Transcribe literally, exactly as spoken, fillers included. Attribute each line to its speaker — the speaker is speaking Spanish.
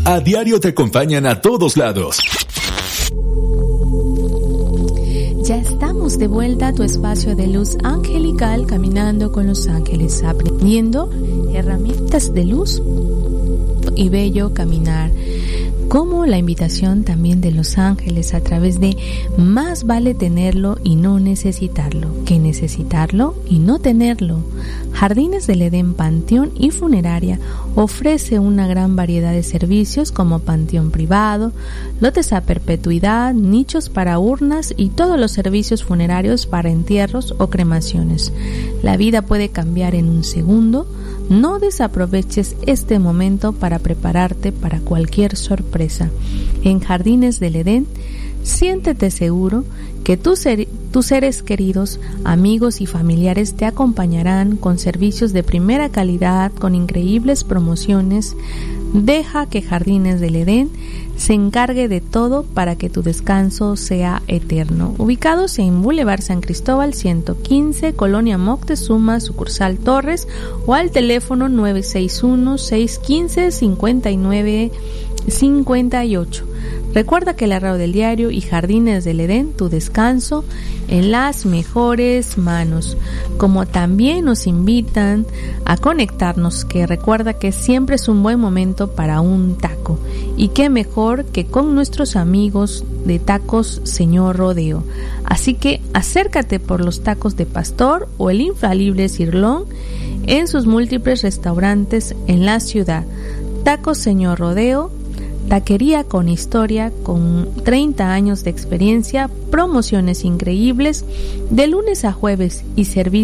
Speaker 1: A diario te acompañan a todos lados.
Speaker 2: Ya estamos de vuelta a tu espacio de luz angelical, caminando con los ángeles, aprendiendo herramientas de luz y bello caminar. Como la invitación también de los ángeles a través de más vale tenerlo y no necesitarlo, que necesitarlo y no tenerlo. Jardines del Edén Panteón y Funeraria ofrece una gran variedad de servicios como panteón privado, lotes a perpetuidad, nichos para urnas y todos los servicios funerarios para entierros o cremaciones. La vida puede cambiar en un segundo. No desaproveches este momento para prepararte para cualquier sorpresa. En Jardines del Edén, siéntete seguro que tus, ser, tus seres queridos, amigos y familiares te acompañarán con servicios de primera calidad, con increíbles promociones. Deja que Jardines del Edén se encargue de todo para que tu descanso sea eterno. Ubicados en Boulevard San Cristóbal ciento quince, Colonia Moctezuma, sucursal Torres, o al teléfono nueve seis uno, seis uno cinco, cinco nueve cinco ocho. Recuerda que la radio del diario y Jardines del Edén, tu descanso en las mejores manos. Como también nos invitan a conectarnos, que recuerda que siempre es un buen momento para un taco. Y qué mejor que con nuestros amigos de Tacos Señor Rodeo. Así que acércate por los tacos de pastor o el infalible cirlón en sus múltiples restaurantes en la ciudad. Tacos Señor Rodeo, taquería con historia, con treinta años de experiencia, promociones increíbles de lunes a jueves y servicio